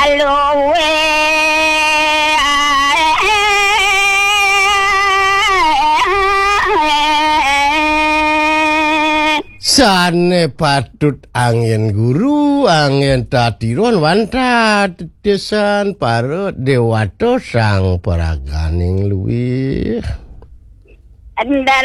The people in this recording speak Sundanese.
luwe sane patut angin guru angin tatiron wanta desan parut dewato sang paraganing luwih dan